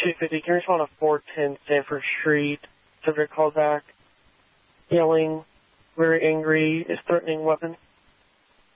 250, can you respond to 410 Sanford Street? Subject called back, yelling, very angry, is threatening weapon.